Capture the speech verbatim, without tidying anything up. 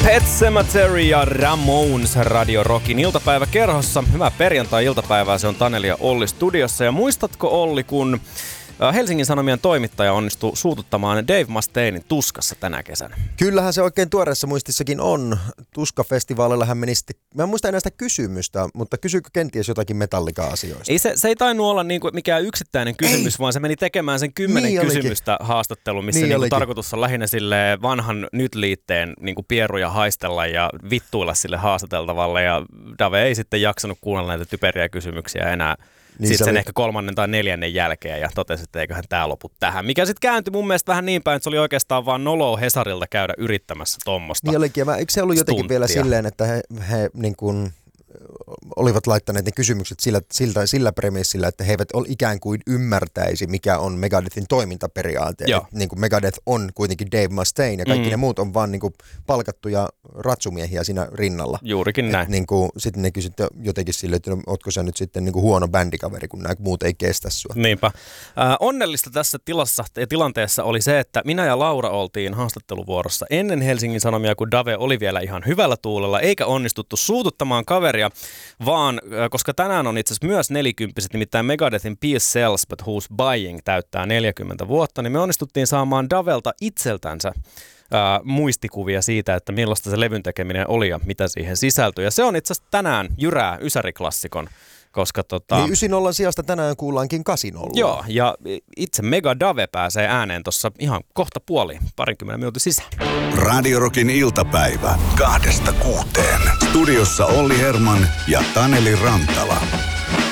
Pet Sematary ja Ramones Radio Rockin iltapäiväkerhossa. Hyvää perjantai-iltapäivää, se on Taneli ja Olli studiossa. Ja muistatko, Olli, kun Helsingin Sanomien toimittaja onnistui suututtamaan Dave Mustainen Tuskassa tänä kesänä? Kyllähän se oikein tuoreessa muistissakin on. Tuska-festivaalilla hän meni sitten, mä en muista enää sitä kysymystä, mutta kysyykö kenties jotakin Metallica-asioista? Ei se, se ei tainnut olla niinku mikään yksittäinen kysymys, ei. vaan se meni tekemään sen kymmenen niin kysymystä haastattelun, missä niin niinku tarkoitus on lähinnä sille vanhan nyt liitteen niinku pieruja haistella ja vittuilla sille haastateltavalle. Ja Dave ei sitten jaksanut kuunnella näitä typeriä kysymyksiä enää. Niin sitten sen oli ehkä kolmannen tai neljännen jälkeen ja totesi, että eiköhän tämä lopu tähän. Mikä sitten kääntyi mun mielestä vähän niin päin, että se oli oikeastaan vaan noloa Hesarilta käydä yrittämässä tuommoista. Niin olikin. Eikö se ollut jotenkin stuntia vielä silleen, että he, he niin kuin olivat laittaneet ne kysymykset sillä, sillä, sillä premissillä, että he eivät ole ikään kuin ymmärtäisi, mikä on Megadethin toimintaperiaate. Niin kuin Megadeth on kuitenkin Dave Mustaine ja kaikki mm. ne muut on vaan niin kuin palkattuja ratsumiehiä siinä rinnalla. Juurikin näin. Niin kuin, sitten ne kysyivät jotenkin silleen, että no, ootko sä nyt sitten niin kuin huono bändikaveri, kun nämä muut ei kestä sua. Niinpä. Äh, onnellista tässä tilassa ja tilanteessa oli se, että minä ja Laura oltiin haastatteluvuorossa ennen Helsingin Sanomia, kun Dave oli vielä ihan hyvällä tuulella, eikä onnistuttu suututtamaan kaveria, vaan koska tänään on itse asiassa myös nelikymppiset, nimittäin Megadethin Peace Sells But Who's Buying täyttää neljäkymmentä vuotta, niin me onnistuttiin saamaan Davelta itseltänsä ää, muistikuvia siitä, että millaista se levyn tekeminen oli ja mitä siihen sisältyi. Ja se on itse asiassa tänään jyrää Ysäri-klassikon. Koska tota... Niin yhdeksänkymmentä sijasta tänään kuullaankin kahdeksankymmentä. Joo, ja itse Mega Dave pääsee ääneen tuossa ihan kohta puoliin, parinkymmenen minuutin sisään. Radio Rockin iltapäivä kahdesta kuuteen. Studiossa Olli Herman ja Taneli Rantala.